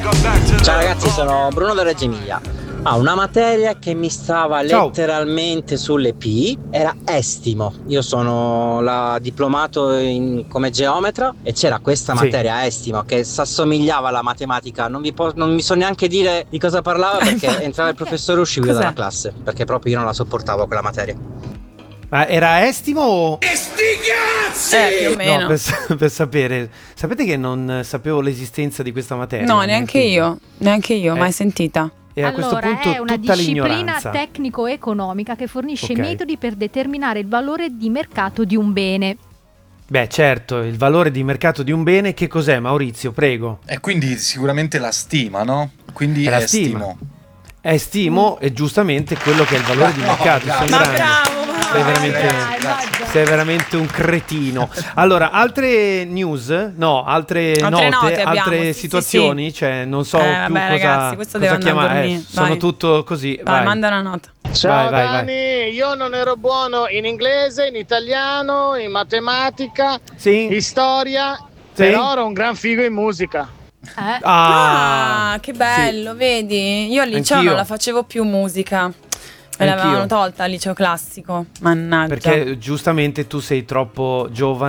Ciao ragazzi, sono Bruno da Reggio Emilia. Una materia che mi stava letteralmente sulle P era estimo. Io sono diplomato come geometra e c'era questa materia estimo che s'assomigliava alla matematica. Non mi so neanche dire di cosa parlava perché entrava il professore e uscivo dalla classe perché proprio io non la sopportavo quella materia. Ma era estimo o... Più o meno. No, per sapere. Sapete che non sapevo l'esistenza di questa materia? No, neanche io, mai sentita. E a questo punto è una tutta disciplina l'ignoranza. tecnico-economica che fornisce Ok. metodi per determinare il valore di mercato di un bene. Beh, certo, il valore di mercato di un bene che cos'è, Maurizio? Prego. E quindi sicuramente la stima, no? Quindi È la estimo. Estimo è giustamente quello che è il valore di mercato. bravo. Sei grande. bravo. Sei veramente un cretino. Allora, altre news? No, altre note note, abbiamo, altre sì, situazioni? sì. Cioè, non so più vabbè, cosa, ragazzi, questo deve andare a chiamare. dormire. Sono Vai. tutto così. Vai, Vai. manda una nota. Ciao Vai. Dani, io non ero buono in inglese, in italiano, in matematica, Sì? in storia, Sì? però ero un gran figo in musica. Che bello, vedi? Io al liceo Anch'io. non la facevo più musica. Me l'avevano tolta al liceo classico. Mannaggia. Perché giustamente tu sei troppo giovane